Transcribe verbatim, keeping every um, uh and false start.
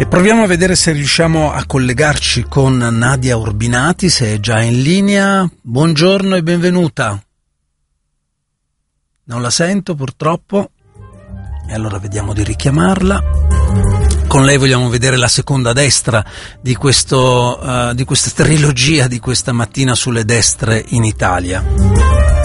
E proviamo a vedere se riusciamo a collegarci con Nadia Urbinati, se è già in linea. Buongiorno e benvenuta. Non la sento purtroppo, e allora vediamo di richiamarla. Con lei vogliamo vedere la seconda destra di, questo, uh, di questa trilogia di questa mattina sulle destre in Italia.